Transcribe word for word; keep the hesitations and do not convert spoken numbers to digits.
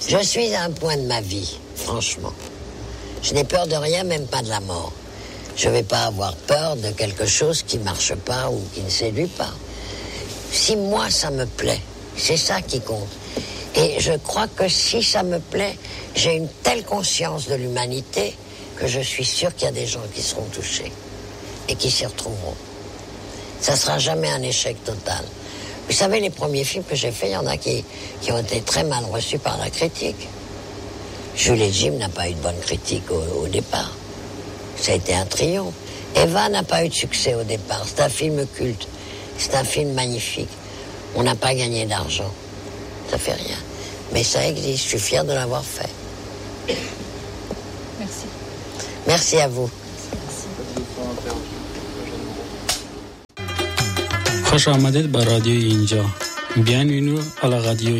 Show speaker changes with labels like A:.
A: Je suis à un point de ma vie, franchement. Je n'ai peur de rien, même pas de la mort. Je ne vais pas avoir peur de quelque chose qui ne marche pas ou qui ne séduit pas. Si moi, ça me plaît, c'est ça qui compte. Et je crois que si ça me plaît, j'ai une telle conscience de l'humanité que je suis sûr qu'il y a des gens qui seront touchés et qui s'y retrouveront. Ça ne sera jamais un échec total. Vous savez, les premiers films que j'ai faits, il y en a qui, qui ont été très mal reçus par la critique. Jules et Jim n'a pas eu de bonne critique au, au départ. Ça a été un triomphe. Eva n'a pas eu de succès au départ. C'est un film culte. C'est un film magnifique. On n'a pas gagné d'argent. Ça fait rien. Mais ça existe. Je suis fier de l'avoir fait.
B: Merci.
A: Merci à vous.
C: خوش آمدید به رادیو اینجا. Bienvenue à la radio